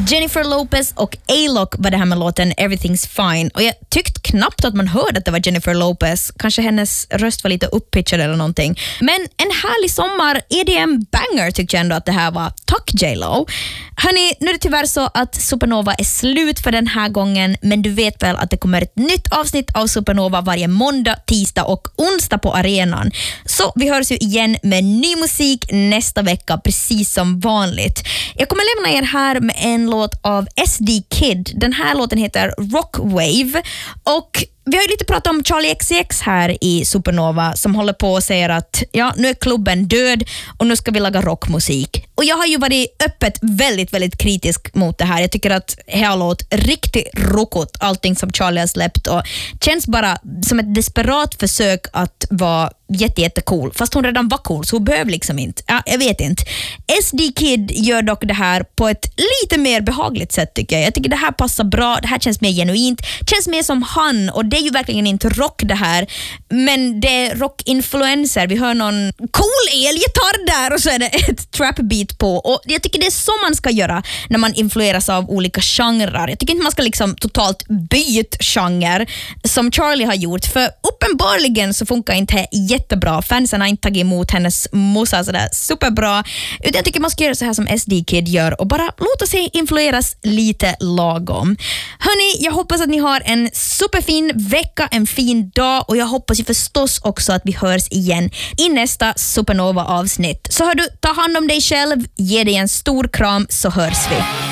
Jennifer Lopez och A-Lock var det här med låten Everything's Fine. Och jag tyckte knappt att man hörde att det var Jennifer Lopez. Kanske hennes röst var lite uppitchad eller någonting. Men en härlig sommar, EDM banger tyckte jag ändå att det här var. Tack J-Lo. Hörrni, nu är det tyvärr så att Supernova är slut för den här gången. Men du vet väl att det kommer ett nytt avsnitt av Supernova varje måndag, tisdag och onsdag på arenan. Så vi hörs ju igen med ny musik nästa vecka, precis som vanligt. Jag kommer lämna er här med en låt av SD Kid. Den här låten heter Rockwave. Och vi har ju lite pratat om Charlie XCX här i Supernova som håller på och säger att ja, nu är klubben död och nu ska vi laga rockmusik. Och jag har ju varit öppet väldigt, väldigt kritisk mot det här. Jag tycker att det här låt riktigt rokot, allting som Charlie har släppt, och känns bara som ett desperat försök att vara jättecool. Fast hon redan var cool, så hon behöver liksom inte. Ja, jag vet inte. SD Kid gör dock det här på ett lite mer behagligt sätt tycker jag. Jag tycker det här passar bra. Det här känns mer genuint. Känns mer som han, och det är ju verkligen inte rock det här. Men det är rockinfluencer. Vi hör någon cool elgitarr där och så är det ett trap beat på. Och jag tycker det är så man ska göra när man influeras av olika genrer. Jag tycker inte man ska liksom totalt byta genre som Charlie har gjort. För uppenbarligen så funkar inte det jättebra. Fansen har inte tagit emot hennes mossa sådär superbra. Utan jag tycker man ska göra så här som SD Kid gör och bara låta sig influeras lite lagom. Hörni, jag hoppas att ni har en superfin vecka, en fin dag, och jag hoppas ju förstås också att vi hörs igen i nästa Supernova-avsnitt. Så hör du, ta hand om dig själv, ge dig en stor kram, så hörs vi.